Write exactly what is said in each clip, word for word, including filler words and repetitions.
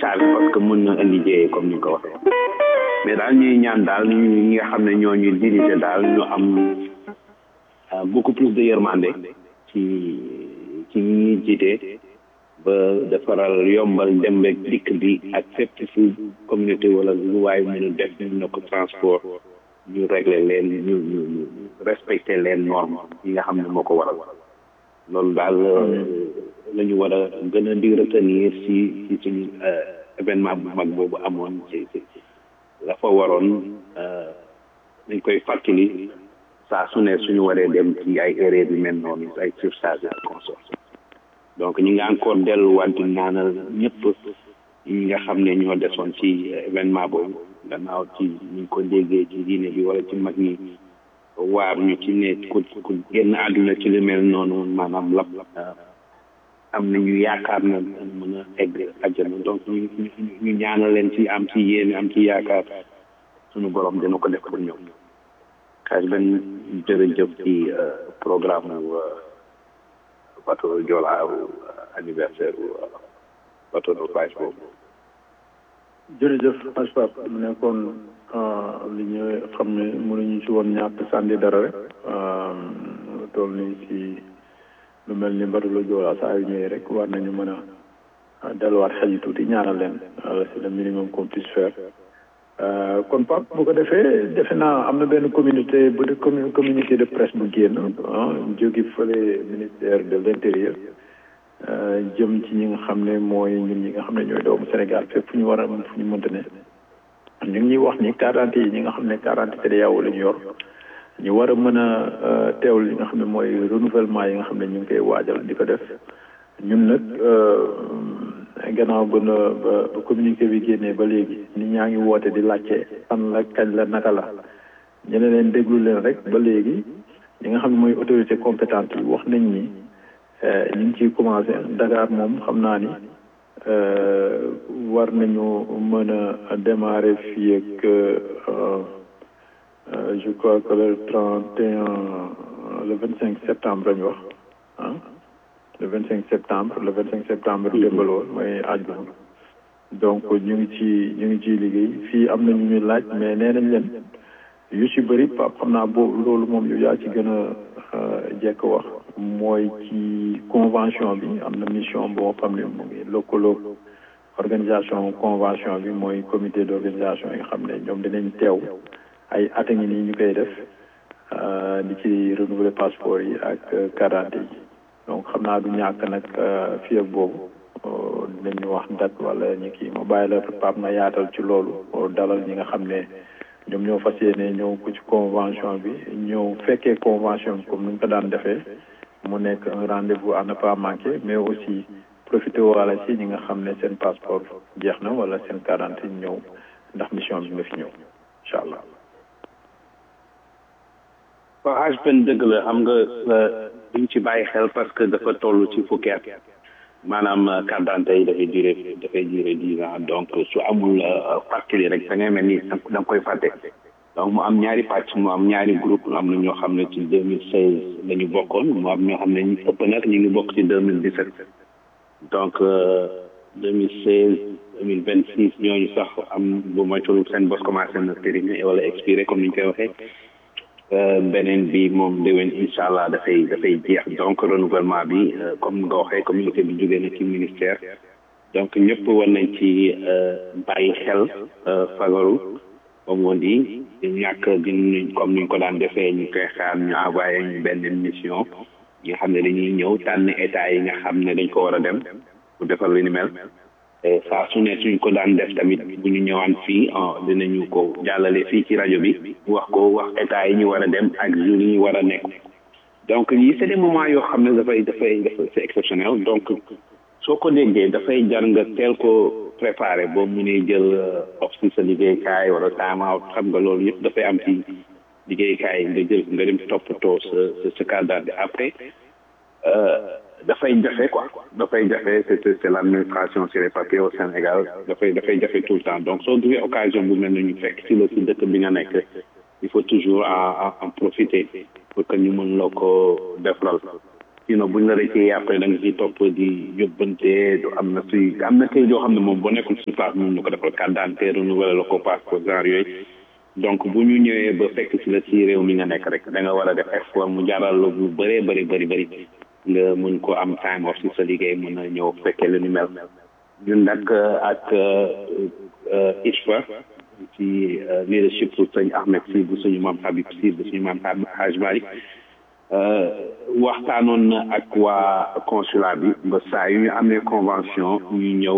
charge parce que mën na indi jëyee comme ni ko waxee mais daal ñuy ñaan daal ñi nga xam ne ñoo ñuy diriger daal ñu am beaucoup plus de yërmande ci ci ñi jiite ba defaral yombal dem rek dikk bi ak fépp fu communauté wala lu waay mën a def ñu ne ko transport ñu régler leen ñu ñu ñu respecter leen normes yi nga xam ne moo ko waral loolu daal la ñu war a gën a di retenir ci ci suñu événement bu mag boobu amoon ci la fa waroon dañ koy fàttali saa su ne suñu waree dem ci ay erreur yu mel noonu ay surcharge ak consort donc ñi nga encore delluwaat di ñaanal ñëpp ñi nga xam ne ñoo desoon ci événement boobu gannaaw ci ñu ko déggee ci diine bi wala ci mag ñi waar ñu ci ne ku ku génn àdduna ci lu mel noonu maanaam lap am na ñu yaakaar na mën a egg àjjana donc ñu ñu ñaanal leen ci am ci yéene am ci yaakaar suñu borom dina ko def pour ñoom xaaj benn jërëjëf ci programme bateau Joola anniversaire bateau de plage boobu jërëjëf Hadj Pape mu nekkoon li ñu xam ne mënuñu ci woon ñàkk sànni dara rek toll nii si lu mel ni bateau Joola saa yu ñëwee rek war nañu mën a delluwaat xel yi tuuti ñaanal leen c'est le minimum qu'on puisse faire kon Pape bu ko defee defe naa am na benn communauté bu de communiqué de presse bu génn jógi fële ministère de l'intérieur jëm ci ñi nga xam ne mooy ñun ñi nga xam ne ñooy doomu Sénégal fépp fu ñu war a mën fu ñu mënta ne ñu ngi ñuy wax ni quarante yi ñi nga xam ne quarante C E D E A O la ñu yor ñu war a mën a teewul li nga xam ne mooy renouvellement yi nga xam ne ñu ngi koy waajal di ko def ñun nag gannaaw ba ba communiqué bi génnee ba léegi nit ñaa ngi woote di laajte fan la kañ la naka la ñu ne leen déglu leen rek ba léegi ñi nga xam ne mooy autorité compétente yi wax nañ ni ñu ngi ciy commencé Dakar moom xam naa ni war nañu mën a démarrer fii ak je crois que le trente et un le vingt cinq septembre lañu wax ah le vingt cinq septembre le vingt cinq septembre démbal woon mooy àjjuma donc ñu ngi ci ñu ngi ciy liggéey fii am na ñu ñuy laaj mais nee nañ leen yu si bëri Pape xam naa boobu loolu moom yu yaa ci gën a jekk wax mooy ci convention bi am na mission boo xam ne mu ngi lëkkaloo organisation convention bi mooy comité d'organisation yi nga xam ne ñoom dinañ teew ay at a ngi nii ñu koy def di ci renouveler passeport yi ak carte yi donc xam naa du ñàkk nag fii ak boobu dinañu wax date wala ñu kii ma bàyyi la Pape nga yaatal ci loolu dalal ñi nga xam ne ñoom ñoo fas yéene ñëw ko ci convention bi ñëw fekkee convention bi comme ni ñu ko daan defee mu nekk un rendez-vous à ne pas manquer mais aussi profité wala ci ñi nga xam ne seen passeport jeex na wala seen carte ñëw ndax mission bi nga fi ñëw incha allah. waaw âge benn dëgg la xam nga duñ ci bàyyi xel parce que dafa toll ci fukki at maanaam carte d'identité yi dafay duré dafay duré dix ans donc su amul fàttali rek da ngay mel ni da nga koy fàtte donc mu am ñaari pàcc mu am ñaari groupe am na ñoo xam ne ci deux mille seize la ñu bokkoon mu am ñoo xam ne ñu ëpp nag ñu ngi bokk ci deux mille dix-sept donc deux mille seize deux mille vingt six ñooñu sax am bu moytuwul seen bos commencé na périmé wala expiré comme ni ñu koy waxee beneen bi moom déwén incha allah dafay dafay jeex donc renouvellement bi comme nga waxee communauté bi jógee na ci ministère donc ñëpp war nañ ci bàyyi xel fagaru comme on dit ñàkk di comme ni ñu ko daan defee ñu koy xaar ñu envoyé ñu benn mission ñi nga xam ne dañuy ñëw tànn état yi nga xam ne dañ ko war a dem pour defal li ni mel saa su ne suñ ko daan def tamit bu ñu ñëwaan fii dinañu ko jàllale fii ci rajo bi wax ko wax état yi ñu war a dem ak jours yi ñu war a nekk donc yi c'est des moments yoo xam ne dafay dafay dafa c'est exceptionnel donc soo ko déggee dafay jar nga teel ko préparé boo mënee jël off si sa liggéeykaay wala time out xam nga loolu yëpp dafay am ci liggéeykaay nga jël nga dem toppatoo sa sa sa carte d'identité après dafay jafe quoi dafay jafe c'est c'est l'administration sur les papiers au Sénégal dafay dafay jafe tout le temps donc soo duggee occasion bu mel ne ñu fekk ci la ci dëkk bi nga nekk il faut toujours en en profiter pour que ñu mën la ko defaral sinon buñ la rëccee après da nga ciy topp di yóbbante am na si am na kayit yoo xam ne moom boo nekkul si place mun na ko defal carte d'identité renouvelé la ko passeport genre yooyu donc bu ñu ñëwee ba fekk si la si réew mi nga nekk rek da nga war a def effort mu jaral la lu bëree bëri bëri bëri nga mun ko am time off si sa liggéey mun a ñëw fekkee lu ni mel ñun nag ak I S F A ci leadership pour sëñ Ahmed Sy bu suñu maam Habib Sy bu suñu maam Haj Malick waxtaanoon na ak waa consulat bi ba saa yu ñu amee convention ñu ñëw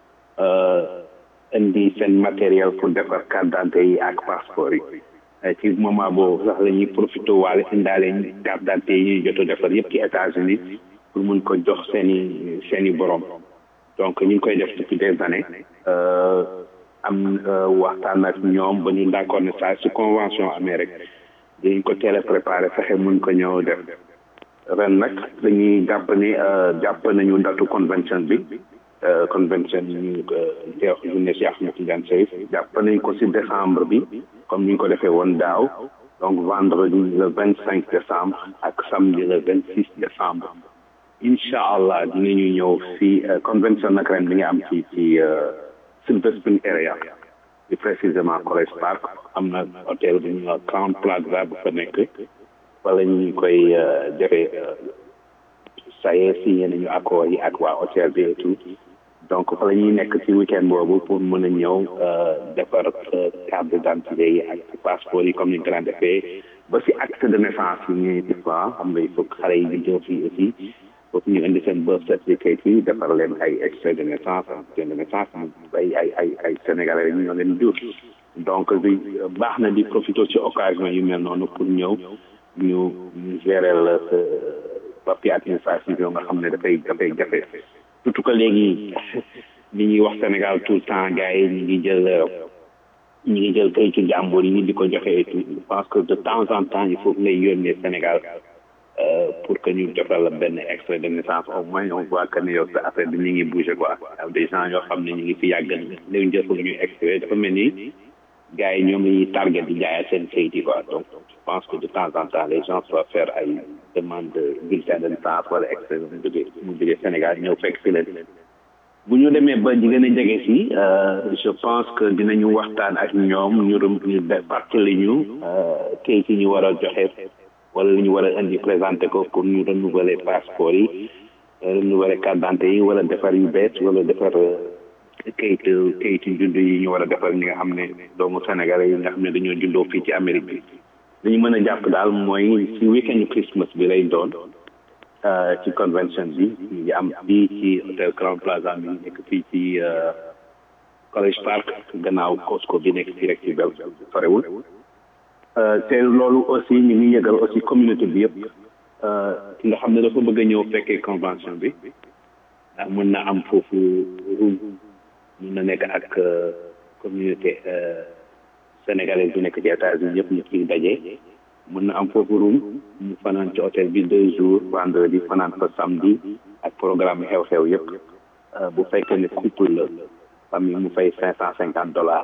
indi seen matériel pour defar carte d'identité yi ak passeport yi ci moment boobu sax la ñuy profité waale indaale carte d'identité yi ñuy jot a defar yëpp ci États-Unis pour mun ko jox seen i seen i borom donc ñu ngi koy def depuis des années am waxtaan ak ñoom ba ñu d'accord ne saa su convention amee rek dañ ko teel a préparé fexe mun ko ñëw def ren nag dañuy jàpp ni jàpp nañu datu convention bi convention ñu teew journée Cheikh Ahmed Tidiane Chérif jàpp nañ ko si décembre bi comme ni ñu ko defee woon daaw donc vendredi le vingt cinq décembre ak samedi le vingt six décembre incha allah dinañu ñëw fii convention nag ren bi nga am ci ci Silver Spring area bi précisément College Park am na hôtel bu ñu Crown Plaza bu fa nekk wala ñu koy defee saye signé nañu accord yi ak waa hôtel bi et tout donc fa la ñuy nekk ci week-end boobu pour mën a ñëw defar carte d'identité yi ak passeport yi comme ni ñu ko daan defee ba si acte de naissance yi ñuy def fois xam nga il faut xale yi di ñëw fii aussi foofu ñu indi seen birth certificate yi defar leen ay extrait de naissance extrait de naissance ay ay ay ay sénégalais ñu ñoo leen jur donc bi baax na di profité ci occasion yu mel noonu pour ñëw ñu ñu gérer la sa papier administratif yoo nga xam ne dafay dafay jafe surtout que léegi li ñuy wax Sénégal tout le temps gars yi ñu ngi jël ñu ngi jël kayitu jàmbur yi di ko joxe et tout je pense que de temps en temps il faut que ngay yónnee Sénégal pour que ñu defal la benn extrait de naissance au moins on voit que ne yow sa affaire bi ñu ngi bouger quoi des gens yoo xam ne ñu ngi fi yàgg léegi jël pour ñuy extrait dafa mel ni gars yi ñoom la ñuy target di jaayal seen kayit yi quoi donc je pense que de temps en temps les gens doivent faire ay demande de bulletin de naissance wala extrait mu jógee mu jógee Sénégal ñëw fekk fi leen bu ñu demee ba jigéen a jege si je pense que dinañu waxtaan ak ñoom ñu rëm ñu fàttali ñu kayit yi ñu war a joxe wala li ñu war a indi présenté ko pour ñu renouveler passeport yi renouveler carte d'identité yi wala defar yu bees wala defar kayitu kayitu juddu yi ñu war a defar ñi nga xam ne doomu Sénégalais yi nga xam ne dañoo juddoo fii ci Amérique bi li ñu mën a jàpp daal mooy ci weekend Christmas bi lay doon ci convention bi ñu ngi am fii ci hôtel Crown Plaza bi nekk fii ci College Park gannaaw Costco bi nekk fii rek ci bel sorewul te loolu aussi ñu ngi yëgal aussi communauté bi yëpp ki nga xam ne dafa bëgg a ñëw fekkee convention bi mën na am foofu room mën na nekk ak communauté sénégalaise bi nekk ci États-Unis yëpp ñu ciy daje mën na am foofu room mu fanaan ci hôtel bi deux jours vendredi fanaan fa samedi ak programme xew-xew yëpp bu fekkee ne couple la famille mu fay cinq cent cinquante dollars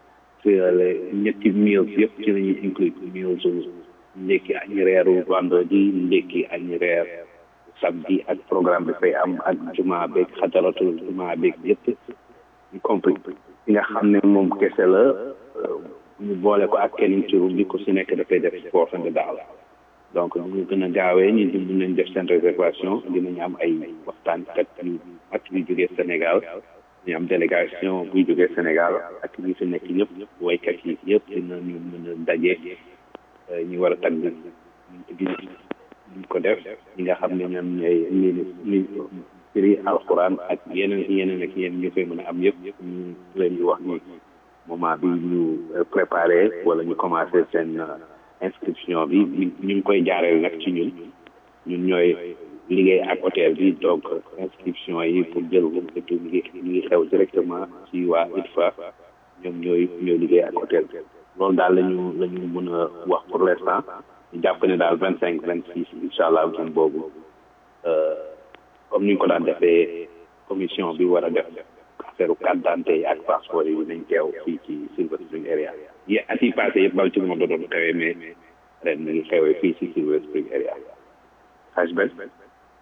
ñetti meals yëpp ci la ñuy inclure meals ndekki añ reeru vendredi ndekki añ reer samedi ak programme bi fay am ak juma beeg xadaratu juma beeg yëpp ñu compris li nga xam ne moom kese la ñu boole ko ak kenn ci bi ko si nekk dafay def four hundred dollars donc ñu gën a gaawee ñu di mën nañ def seen réservation dinañu am ay waxtaan kat yu ak yu jógee Sénégal ñu am délégation buy jógee Sénégal ak ñi fi nekk ñëpp waykat yi yëpp dinañu mën a daje ñu war a tagg bi ñu ko def ñi nga xam ne ñoom ñooy ñi ñi firi alxuraan ak yeneen yeneen ak yeneen ñu koy mën a am yëpp ñu leen di wax ni moment bi ñu préparé wala ñu commencé seen inscription bi ñu ngi koy jaareel nag ci ñun ñun ñooy liggéey ak hôtel bi donc inscription yi pour jël ko ñu ngi ñu ngi xew directement ci waa I T F A ñoom ñooy ñooy liggéey ak hôtel bi loolu daal lañu la ñu mën a wax pour l'instant ñu jàpp ne daal vingt cinq vingt six incha allah weekend boobu comme ni ñu ko daan defee commission bi war a def affaire carte d'identité yi ak passeport yi nañ teew fii ci Silver Spring area yi at yi passé yëpp Baltimore da doon xewee mais ren mi ngi xewee fii ci Silver Spring area xaj ben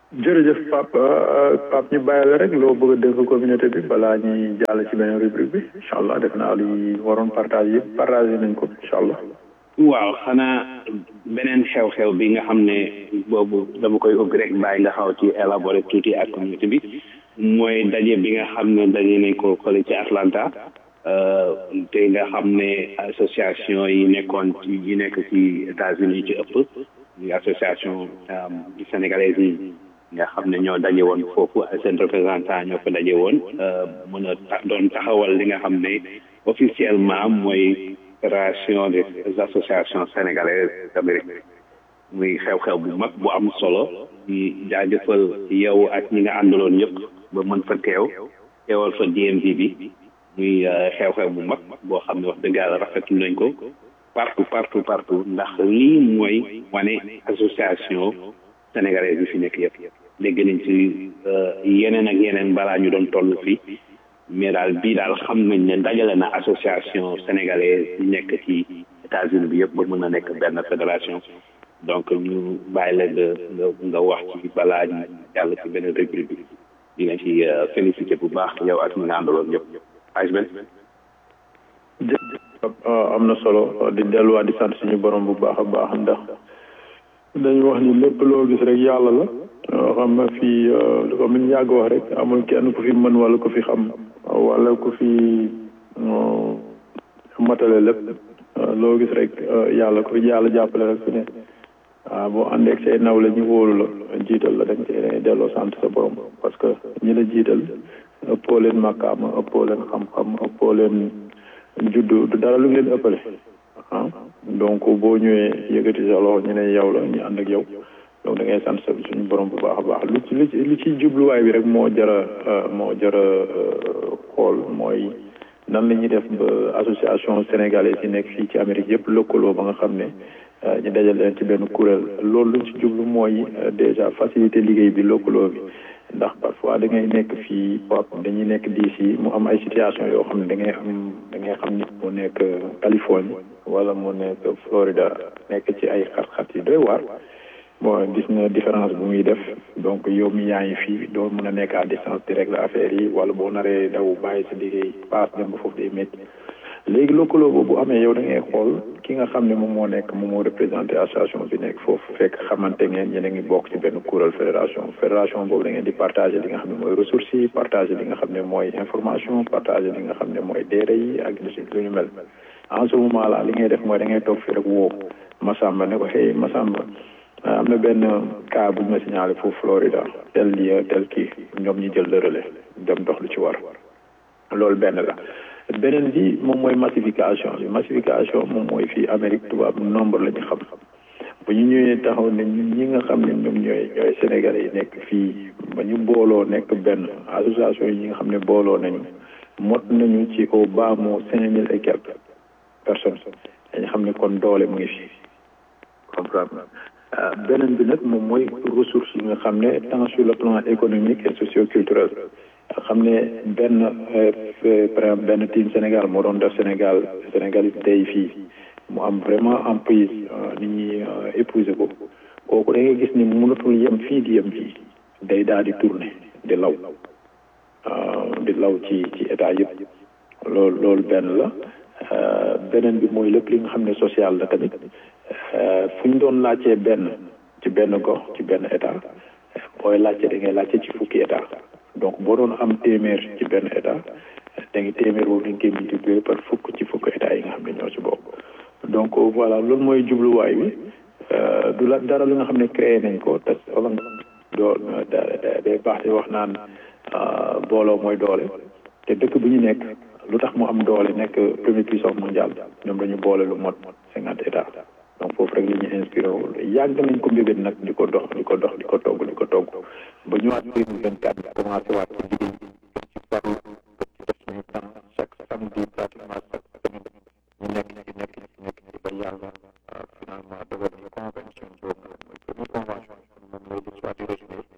jërëjëf Pape Pape ñu bàyyi la rek loo bëgg a dégg communauté bi balaa ñuy jàll ci beneen rubrique bi incha allah def naa li waroon partage yëpp partagé nañ ko incha allah. waaw xanaa beneen xew-xew bi nga xam ne boobu dama koy ubbi rek bàyyi nga xaw ci élaborer tuuti ak communauté bi mooy daje bi nga xam ne daje nañ ko fële ci Atlanta te nga xam ne association yi nekkoon ci yi nekk ci États-Unis yi ci ëpp yi association sénégalaise yi nga xam ne ñoo daje woon foofu seen représentant ñoo fa daje woon mën a doon taxawal li nga xam ne officiellement mooy fédération des associations sénégalaises d'Amérique muy xew-xew bu mag bu am solo di jaajëfal yow ak ñi nga àndaloon ñëpp ba mën fa teew teewal fa D M V bi muy xew-xew bu mag boo xam ne wax dëgg yàlla rafetlu nañ ko partout partout partout ndax lii mooy wane association sénégalaise bi fi nekk yëpp dégg nañ ci yeneen ak yeneen balaa ñu doon toll fii mais daal bii daal xam nañ ne dajale na association sénégalaise yi nekk ci États-Unis bi yëpp ba mën a nekk benn fédération donc ñu bàyyi la nga nga wax ci balaa ñu jàll ci benn rubrique bi dina ci félicité bu baax yow ak ñi nga àndaloon ñëpp aj ben am na solo di delluwaat di sant suñu borom bu baax a baax ndax dañu wax ni lépp loo gis rek yàlla la xam nga fii lu ko min yàgg wax rek amul kenn ku fi mën wala ku fi xam wala ku fi matale lépp loo gis rek yàlla ku fi yàlla jàppale rek su ne waaw boo àndee ak say nawle ñu wóolu la jiital la dañ cee delloo sant sa borom parce que ñi la jiital ëppoo leen màkkaama ëppoo leen xam-xam ëppoo leen juddu du dara lu leen ëppale ah donc boo ñëwee yëkkati sa loxo ñu ne yow la ñu ànd ak yow donc da ngay sant sa suñu borom bu baax a baax lu ci lu ci li ci jubluwaay bi rek moo jara moo jara xool mooy nan la ñuy def ba association sénégalaise yi nekk fii ci Amérique yëpp lëkkaloo ba nga xam ne ñu dajal leen ci benn kuréel loolu lu ci jublu mooy déjà faciliter liggéey bi lëkkaloo bi ndax parfois da ngay nekk fii pop dañuy nekk D C mu am ay situation yoo xam ne da ngay am da ngay xam nit mu nekk Californie wala mu nekk Florida nekk ci ay xat-xat yi doy waar bon gis na différence bu muy def donc yow mi yaa ngi fii doo mën a nekk à distance di régler affaire yi wala boo naree daw bàyyi sa liggéey paas dem ba foofu day métti léegi lëkkaloo boobu bu amee yow da ngay xool ki nga xam ne moom moo nekk moom moo représenté association bi nekk foofu fekk xamante ngeen yéen a ngi bokk ci benn kuréel fédération fédération boobu da ngeen di partager li nga xam ne mooy ressources yi partager li nga xam ne mooy information partager li nga xam ne mooy deere yi ak lu ñu mel en ce moment là li ngay def mooy da ngay toog fii rek woo Massamba ne ko hey Massamba am na benn cas bu ñu ma signalé foofu Florida tel lieu tel kii ñoom ñi jël le relais dem dox lu ci war loolu benn la beneen bi moom mooy massification bi massification moom mooy fii Amérique tubaab nombre la ñu xam bu ñu ñëwee taxaw ne ñun ñi nga xam ne ñoom ñooy ñooy Sénégalais yi nekk fii ba ñu booloo nekk benn association yi ñi nga xam ne booloo nañu mot nañu ci au bas mot cinq mille et quelques personnes dañu xam ne kon doole mu ngi fii comprendre beneen bi nag moom mooy ressources yi nga xam ne tant sur le plan économique et socio-culturel xam ne benn par exemple benn team Sénégal moo doon def Sénégal Sénégal day fii mu am vraiment emprise nit ñi épouser ko kooku da ngay gis ni mënatul yem fii di yem fii day daal di tourner di law di law ci ci état yëpp loolu loolu benn la beneen bi mooy lépp li nga xam ne social la tamit fu ñu doon laajtee benn ci benn gox ci benn état booy laajte da ngay laajte ci fukki état donc boo doon am téeméer ci benn état da nga téeméer boobu dañ koy multiplier par fukk ci fukk état yi nga xam ne ñoo ci bokk donc voilà loolu mooy jubluwaay bi du la dara lu nga xam ne créé nañ ko te wala doo day baax di wax naan booloo mooy doole te dëkk bu ñu nekk lu tax mu am doole nekk première puissance mondiale ñoom dañu boole lu mot cinquante états donc foofu rek li ñu inspiré wu yàgg nañ ko mbébét nag di ko dox di ko dox di ko togg di ko togg ba ñëwaat deux mille vingt-quatre bi commencé waat ci liggéey ci parle ci def suñu temps chaque samedi pratiquement chaque semaine ñu nekk ci nekk ci nekk ci ba yàlla finalement dogal ñu convention boobu mooy première convention moom mooy l'histoire du résumé